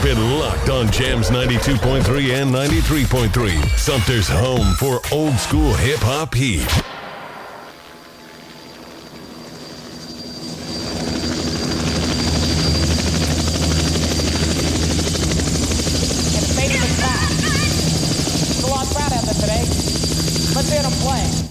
Keep it locked on Jams 92.3 and 93.3. Sumter's home for old school hip hop heat. Today. Let's hear them play.